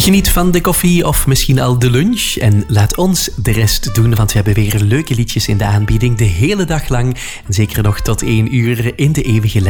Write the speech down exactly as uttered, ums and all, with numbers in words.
Geniet van de koffie of misschien al de lunch. En laat ons de rest doen, want we hebben weer leuke liedjes in de aanbieding de hele dag lang. En zeker nog tot één uur in de eeuwige